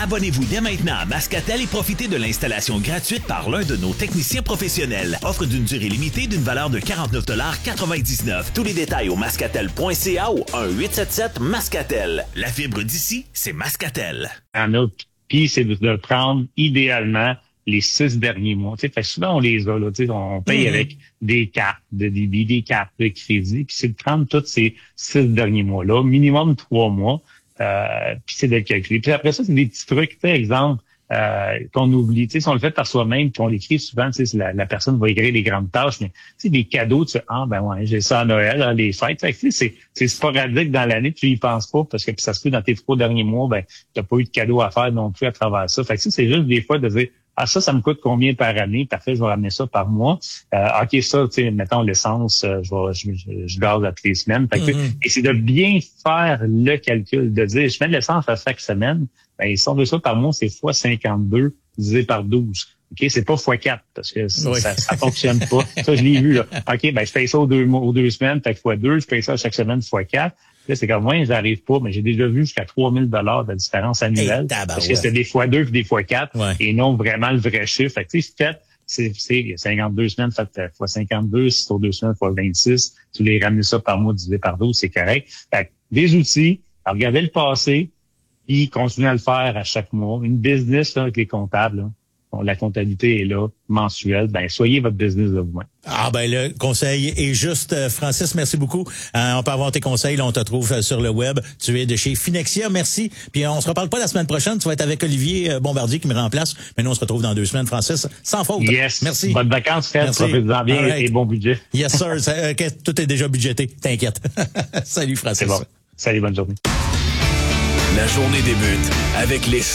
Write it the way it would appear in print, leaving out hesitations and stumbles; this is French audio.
Abonnez-vous dès maintenant à Mascatel et profitez de l'installation gratuite par l'un de nos techniciens professionnels. Offre d'une durée limitée d'une valeur de 49,99 $. Tous les détails au mascatel.ca ou 1-877-Mascatel. La fibre d'ici, c'est Mascatel. Puis c'est de prendre idéalement les 6 derniers mois. Fait souvent, on les a, là, on paye avec des cartes, des cartes de crédit, puis c'est de prendre tous ces 6 derniers mois-là, minimum 3 mois, puis c'est de le calculer. Puis après ça, c'est des petits trucs, exemple, qu'on oublie. Si on le fait par soi-même, puis on l'écrit souvent, la personne va écrire les grandes tâches, mais des cadeaux, j'ai ça à Noël, à les fêtes. C'est sporadique dans l'année, tu y penses pas, parce que ça se fait dans tes 3 derniers mois, t'as pas eu de cadeau à faire non plus à travers ça. Fait que c'est juste des fois de dire, ça me coûte combien par année? Parfait, je vais ramener ça par mois. OK, ça, mettons l'essence, je garde à toutes les semaines. Fait que, et c'est de bien faire le calcul, de dire, je mets de l'essence à chaque semaine. Si on veut ça par mois, c'est fois 52 divisé par 12. OK, c'est pas fois 4 parce que ça fonctionne pas. Ça, je l'ai vu, là. OK, je paye ça aux 2 semaines, fait que fois 2, je paye ça chaque semaine fois 4. Là, c'est comme moi, j'arrive pas, mais j'ai déjà vu jusqu'à 3 000 $ de différence annuelle. Parce que c'était des fois 2 puis des fois 4 et non vraiment le vrai chiffre. Fait que, c'est 52 semaines, fait fois 52, si c'est 2 semaines, fois 26. Tu les ramenes ça par mois divisé par 12, c'est correct. Fait que, des outils, à regarder le passé, puis continuer à le faire à chaque mois. Une business, là, avec les comptables, là. La comptabilité est là, mensuelle. Soyez votre business de vous-même. Le conseil est juste. Francis, merci beaucoup. On peut avoir tes conseils. Là, on te trouve sur le web. Tu es de chez Finexia. Merci. Puis on se reparle pas la semaine prochaine. Tu vas être avec Olivier Bombardier qui me remplace. Mais nous, on se retrouve dans 2 semaines, Francis. Sans faute. Yes. Merci. Bonnes vacances, Fred. Profitez-en bien et bon budget. Yes, sir. Tout est déjà budgété. T'inquiète. Salut, Francis. C'est bon. Salut, bonne journée. La journée débute avec les